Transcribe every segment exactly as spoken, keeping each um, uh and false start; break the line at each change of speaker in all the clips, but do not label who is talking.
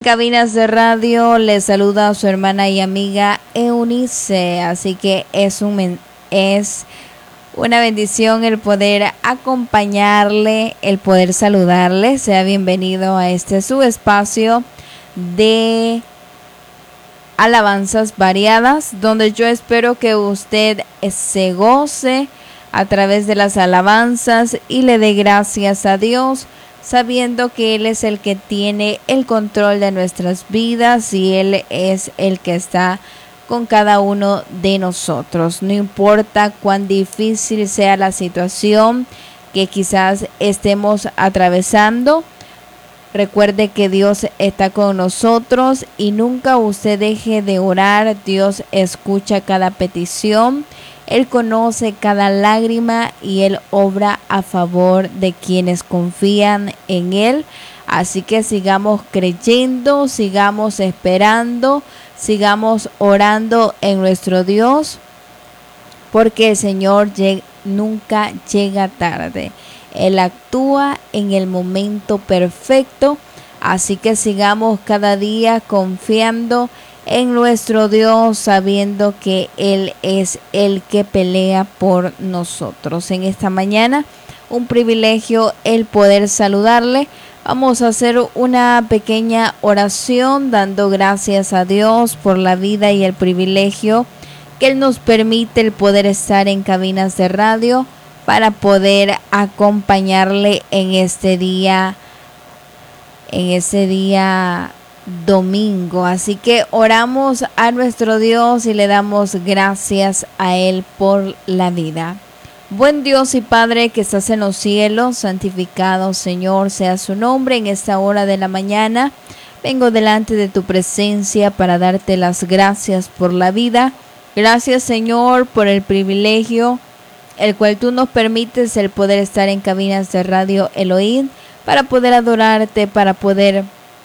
Cabinas de Radio les saluda a su hermana y amiga Eunice, así que es, un, es una bendición el poder acompañarle, el poder saludarle. Sea bienvenido a este su espacio de alabanzas variadas, donde yo espero que usted se goce a través de las alabanzas y le dé gracias a Dios, sabiendo que Él es el que tiene el control de nuestras vidas y Él es el que está con cada uno de nosotros. No importa cuán difícil sea la situación que quizás estemos atravesando, recuerde que Dios está con nosotros y nunca usted deje de orar. Dios escucha cada petición. Él conoce cada lágrima y Él obra a favor de quienes confían en Él. Así que sigamos creyendo, sigamos esperando, sigamos orando en nuestro Dios, porque el Señor lleg- nunca llega tarde. Él actúa en el momento perfecto. Así que sigamos cada día confiando en nuestro Dios, sabiendo que Él es el que pelea por nosotros. En esta mañana, un privilegio el poder saludarle. Vamos a hacer una pequeña oración dando gracias a Dios por la vida y el privilegio que Él nos permite el poder estar en cabinas de radio para poder acompañarle en este día, en este día domingo. Así que oramos a nuestro Dios y le damos gracias a Él por la vida. Buen Dios y Padre que estás en los cielos, santificado Señor sea su nombre. En esta hora de la mañana vengo delante de tu presencia para darte las gracias por la vida. Gracias Señor por el privilegio el cual tú nos permites el poder estar en cabinas de Radio Elohim para poder adorarte, para poder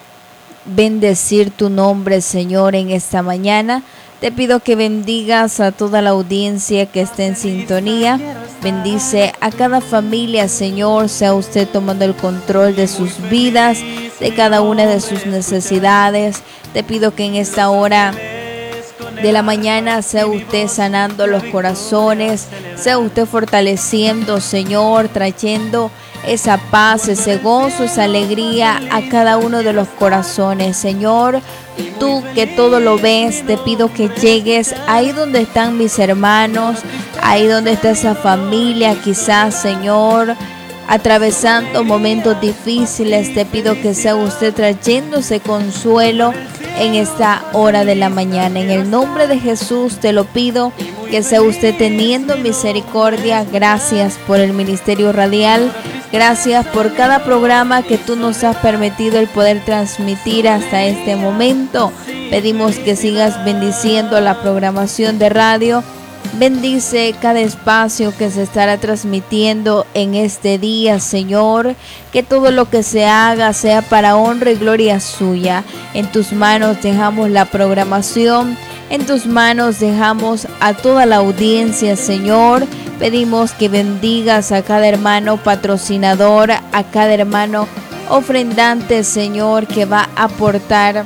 bendecir tu nombre, Señor, en esta mañana. Te pido que bendigas a toda la audiencia que esté en sintonía. Bendice a cada familia, Señor. Sea usted tomando el control de sus vidas, de cada una de sus necesidades. Te pido que en esta hora de la mañana sea usted sanando los corazones, sea usted fortaleciendo, Señor, trayendo esa paz, ese gozo, esa alegría a cada uno de los corazones. Señor, tú que todo lo ves, te pido que llegues ahí donde están mis hermanos, ahí donde está esa familia, quizás, Señor, atravesando momentos difíciles. Te pido que sea usted trayéndose consuelo en esta hora de la mañana. En el nombre de Jesús te lo pido, que sea usted teniendo misericordia. Gracias por el Ministerio Radial. Gracias por cada programa que tú nos has permitido el poder transmitir hasta este momento. Pedimos que sigas bendiciendo la programación de radio. Bendice cada espacio que se estará transmitiendo en este día, Señor. Que todo lo que se haga sea para honra y gloria suya. En tus manos dejamos la programación. En tus manos dejamos a toda la audiencia, Señor. Pedimos que bendigas a cada hermano patrocinador, a cada hermano ofrendante, Señor, que va a aportar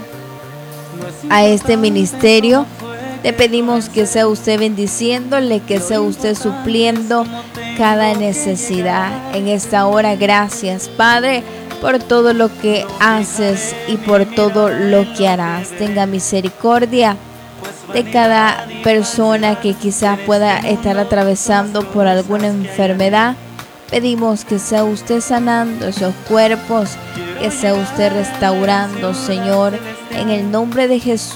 a este ministerio. Te pedimos que sea usted bendiciéndole, que sea usted supliendo cada necesidad. En esta hora, gracias, Padre, por todo lo que haces y por todo lo que harás. Tenga misericordia de cada persona que quizás pueda estar atravesando por alguna enfermedad. Pedimos que sea usted sanando esos cuerpos, que sea usted restaurando, Señor, en el nombre de Jesús.